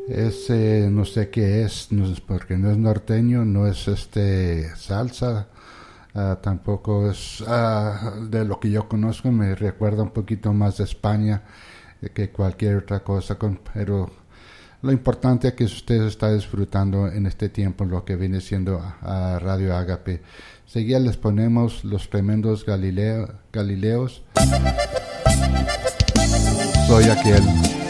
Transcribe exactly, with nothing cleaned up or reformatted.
Ese no sé qué es, no es porque no es norteño, no es este salsa, uh, tampoco es uh, de lo que yo conozco, me recuerda un poquito más de España eh, que cualquier otra cosa, con, pero lo importante es que usted está disfrutando en este tiempo lo que viene siendo a, a Radio Agape. Seguida les ponemos los tremendos Galileo, Galileos. Soy aquel.